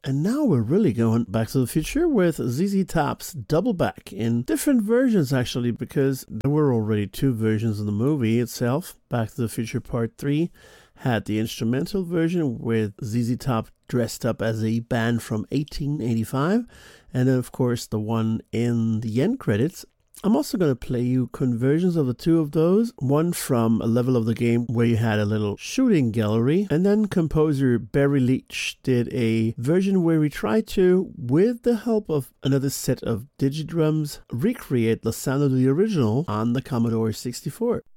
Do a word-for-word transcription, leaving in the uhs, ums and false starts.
And now we're really going back to the future with Z Z Top's Double Back in different versions, actually, because there were already two versions of the movie itself. Back to the Future Part three had the instrumental version with Z Z Top dressed up as a band from eighteen eighty-five, and then, of course, the one in the end credits. I'm also going to play you conversions of the two of those. One from a level of the game where you had a little shooting gallery. And then composer Barry Leach did a version where he tried to, with the help of another set of digidrums, recreate the sound of the original on the Commodore sixty-four.